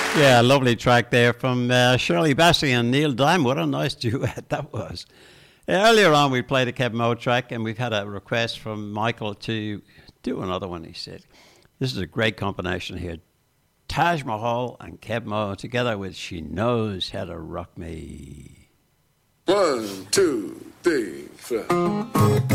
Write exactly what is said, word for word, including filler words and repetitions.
Yeah, lovely track there from uh, Shirley Bassey and Neil Diamond. What a nice duet that was. Earlier on, we played a Keb Mo track, and we've had a request from Michael to do another one, he said. This is a great combination here. Taj Mahal and Keb Mo together with She Knows How to Rock Me. One, two, three, four.